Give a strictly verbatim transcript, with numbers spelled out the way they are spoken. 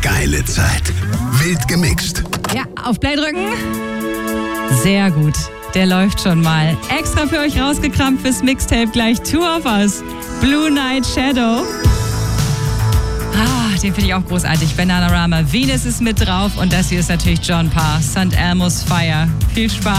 Geile Zeit. Wild gemixt. Ja, auf Play drücken. Sehr gut. Der läuft schon mal. Extra für euch rausgekramt fürs Mixtape gleich Two of Us. Blue Night Shadow. Ah, den finde ich auch großartig. Bananarama. Venus ist mit drauf und das hier ist natürlich John Parr. Saint Elmo's Fire. Viel Spaß.